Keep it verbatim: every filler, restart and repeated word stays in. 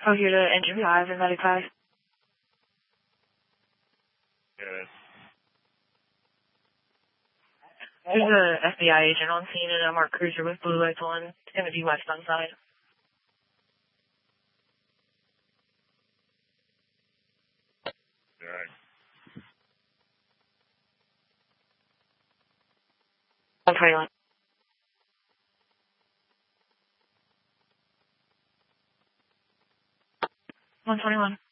Oh, here to Engine five and Medic five. Good. There's a F B I agent on scene in a marked cruiser with blue lights on. It's going to be west on side. All right. one twenty-one. one twenty-one.